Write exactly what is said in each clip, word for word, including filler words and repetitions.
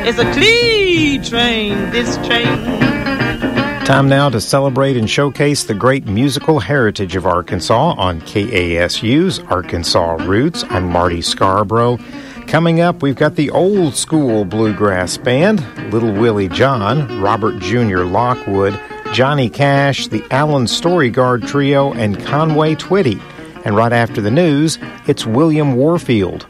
It's a clean train, this train. Time now to celebrate and showcase the great musical heritage of Arkansas on K A S U's Arkansas Roots. I'm Marty Scarborough. Coming up, we've got the old school bluegrass band, Little Willie John, Robert Junior Lockwood, Johnny Cash, the Allen Storyguard Trio, and Conway Twitty. And right after the news, it's William Warfield.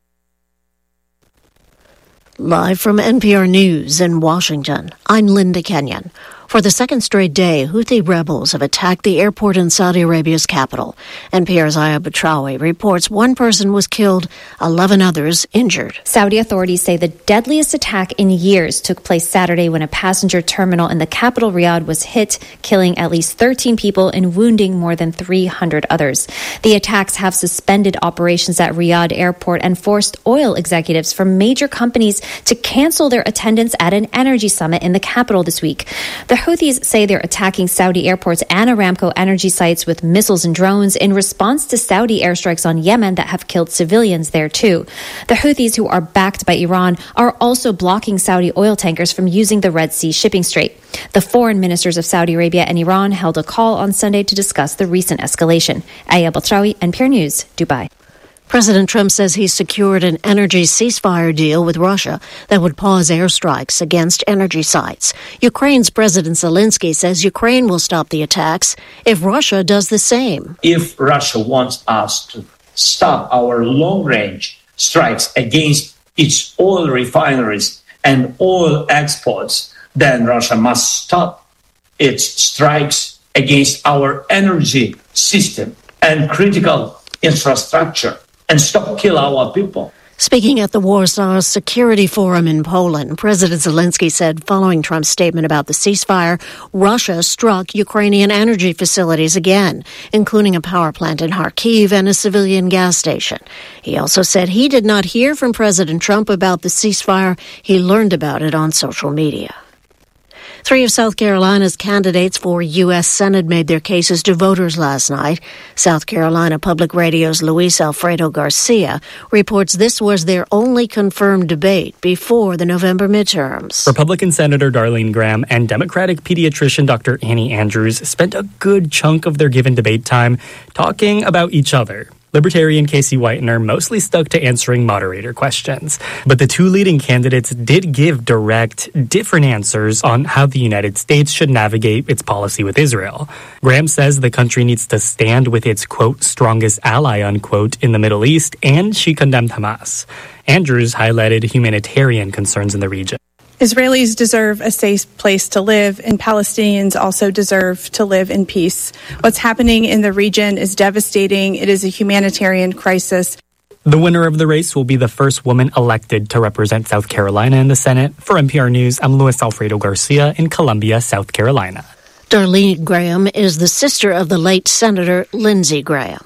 Live from N P R News in Washington, I'm Linda Kenyon. For the second straight day, Houthi rebels have attacked the airport in Saudi Arabia's capital. N P R's Aya Batrawi reports one person was killed, eleven others injured. Saudi authorities say the deadliest attack in years took place Saturday when a passenger terminal in the capital Riyadh was hit, killing at least thirteen people and wounding more than three hundred others. The attacks have suspended operations at Riyadh airport and forced oil executives from major companies to cancel their attendance at an energy summit in the capital this week. The Houthis say they're attacking Saudi airports and Aramco energy sites with missiles and drones in response to Saudi airstrikes on Yemen that have killed civilians there too. The Houthis, who are backed by Iran, are also blocking Saudi oil tankers from using the Red Sea shipping strait. The foreign ministers of Saudi Arabia and Iran held a call on Sunday to discuss the recent escalation. Aya Batrawi, N P R News, Dubai. President Trump says he secured an energy ceasefire deal with Russia that would pause airstrikes against energy sites. Ukraine's President Zelensky says Ukraine will stop the attacks if Russia does the same. If Russia wants us to stop our long-range strikes against its oil refineries and oil exports, then Russia must stop its strikes against our energy system and critical infrastructure, and stop kill our people. Speaking at the Warsaw Security Forum in Poland, President Zelensky said following Trump's statement about the ceasefire, Russia struck Ukrainian energy facilities again, including a power plant in Kharkiv and a civilian gas station. He also said he did not hear from President Trump about the ceasefire. He learned about it on social media. Three of South Carolina's candidates for U S Senate made their cases to voters last night. South Carolina Public Radio's Luis Alfredo Garcia reports this was their only confirmed debate before the November midterms. Republican Senator Darlene Graham and Democratic pediatrician Doctor Annie Andrews spent a good chunk of their given debate time talking about each other. Libertarian Casey Whitener mostly stuck to answering moderator questions. But the two leading candidates did give direct, different answers on how the United States should navigate its policy with Israel. Graham says the country needs to stand with its, quote, strongest ally, unquote, in the Middle East, and she condemned Hamas. Andrews highlighted humanitarian concerns in the region. Israelis deserve a safe place to live, and Palestinians also deserve to live in peace. What's happening in the region is devastating. It is a humanitarian crisis. The winner of the race will be the first woman elected to represent South Carolina in the Senate. For N P R News, I'm Luis Alfredo Garcia in Columbia, South Carolina. Darlene Graham is the sister of the late Senator Lindsey Graham.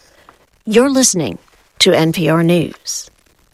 You're listening to N P R News.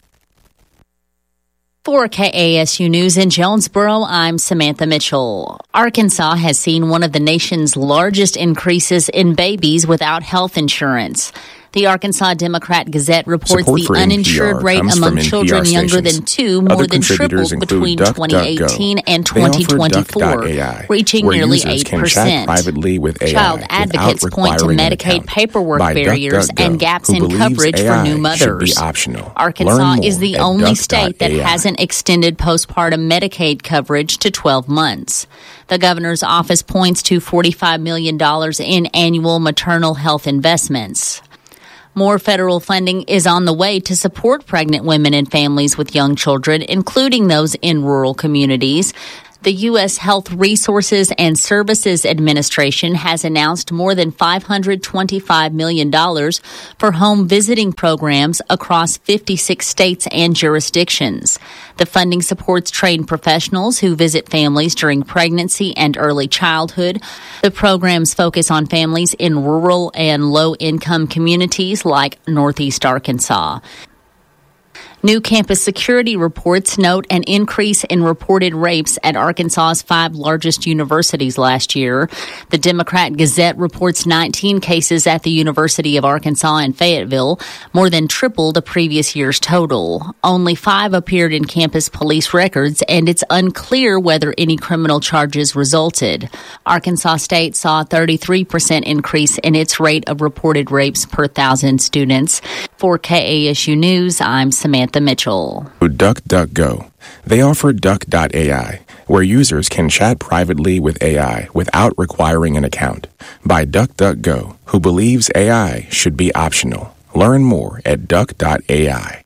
For K A S U News in Jonesboro, I'm Samantha Mitchell. Arkansas has seen one of the nation's largest increases in babies without health insurance. The Arkansas Democrat-Gazette reports Support the uninsured rate among children younger than two more than tripled between twenty eighteen and twenty twenty-four, reaching nearly eight percent. Child advocates point to Medicaid paperwork barriers and gaps in coverage for new mothers. Arkansas is the only state that hasn't extended postpartum Medicaid coverage to twelve months. The governor's office points to forty-five million dollars in annual maternal health investments. More federal funding is on the way to support pregnant women and families with young children, including those in rural communities. The U S Health Resources and Services Administration has announced more than five hundred twenty-five million dollars for home visiting programs across fifty-six states and jurisdictions. The funding supports trained professionals who visit families during pregnancy and early childhood. The programs focus on families in rural and low-income communities like Northeast Arkansas. New campus security reports note an increase in reported rapes at Arkansas's five largest universities last year. The Democrat Gazette reports nineteen cases at the University of Arkansas in Fayetteville, more than triple the previous year's total. Only five appeared in campus police records, and it's unclear whether any criminal charges resulted. Arkansas State saw a thirty-three percent increase in its rate of reported rapes per thousand students. For K A S U News, I'm Samantha Mitchell. DuckDuckGo. They offer Duck dot A I, where users can chat privately with A I without requiring an account. By DuckDuckGo, who believes A I should be optional. Learn more at Duck dot A I.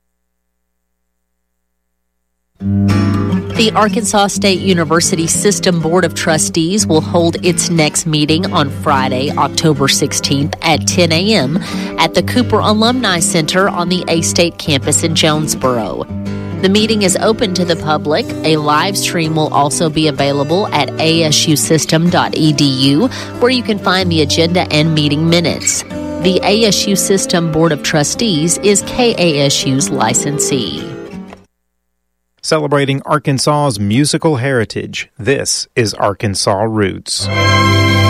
The Arkansas State University System Board of Trustees will hold its next meeting on Friday, October sixteenth at ten a.m. at the Cooper Alumni Center on the A-State campus in Jonesboro. The meeting is open to the public. A live stream will also be available at A S U system dot e d u, where you can find the agenda and meeting minutes. The A S U System Board of Trustees is K A S U's licensee. Celebrating Arkansas's musical heritage, this is Arkansas Roots.